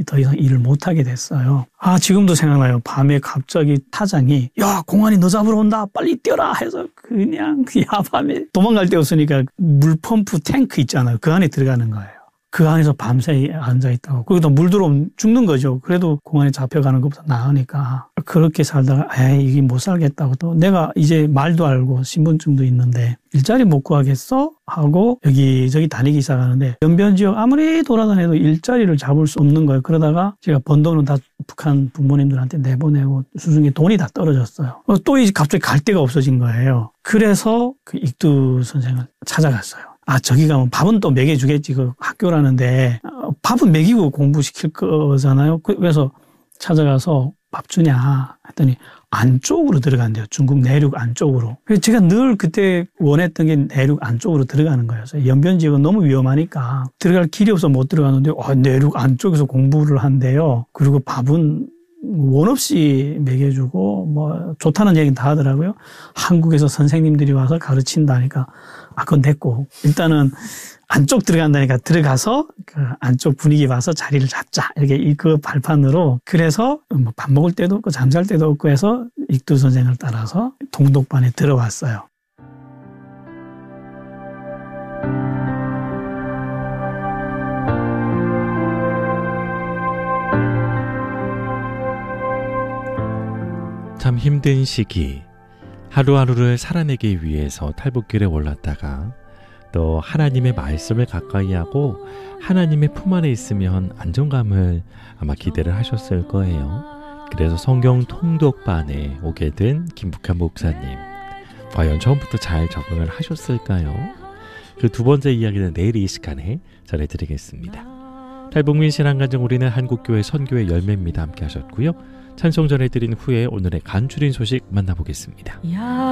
더 이상 일을 못하게 됐어요. 지금도 생각나요. 밤에 갑자기 타장이 야 공안이 너 잡으러 온다 빨리 뛰어라 해서 그냥 야밤에 도망갈 데 없으니까 물펌프 탱크 있잖아요. 그 안에 들어가는 거예요. 그 안에서 밤새 앉아있다고. 거기다 물 들어오면 죽는 거죠. 그래도 공안에 잡혀가는 것보다 나으니까. 그렇게 살다가 이게 못 살겠다고 또 내가 이제 말도 알고 신분증도 있는데 일자리 못 구하겠어? 하고 여기저기 다니기 시작하는데 연변 지역 아무리 돌아다녀도 일자리를 잡을 수 없는 거예요. 그러다가 제가 번 돈은 다 북한 부모님들한테 내보내고 수중에 돈이 다 떨어졌어요. 또 이제 갑자기 갈 데가 없어진 거예요. 그래서 그 익두 선생을 찾아갔어요. 저기 가면 밥은 또 먹여주겠지. 그 학교라는데 밥은 먹이고 공부시킬 거잖아요. 그래서 찾아가서 밥 주냐 했더니 안쪽으로 들어간대요. 중국 내륙 안쪽으로. 그래서 제가 늘 그때 원했던 게 내륙 안쪽으로 들어가는 거예요. 연변 지역은 너무 위험하니까 들어갈 길이 없어 못 들어가는데 내륙 안쪽에서 공부를 한대요. 그리고 밥은 원 없이 먹여주고 뭐 좋다는 얘기는 다 하더라고요. 한국에서 선생님들이 와서 가르친다니까 그건 됐고 일단은 안쪽 들어간다니까 들어가서 그 안쪽 분위기 봐서 자리를 잡자 이렇게 그 발판으로 그래서 뭐 밥 먹을 때도 없고 잠잘 때도 없고 해서 익두 선생을 따라서 동독반에 들어왔어요. 참 힘든 시기, 하루하루를 살아내기 위해서 탈북길에 올랐다가 또 하나님의 말씀을 가까이 하고 하나님의 품 안에 있으면 안정감을 아마 기대를 하셨을 거예요. 그래서 성경 통독반에 오게 된 김북한 목사님, 과연 처음부터 잘 적응을 하셨을까요? 그 두 번째 이야기는 내일 이 시간에 전해드리겠습니다. 탈북민 신앙가정 우리는 한국교회 선교의 열매입니다. 함께 하셨고요. 찬송 전해드린 후에 오늘의 간추린 소식 만나보겠습니다.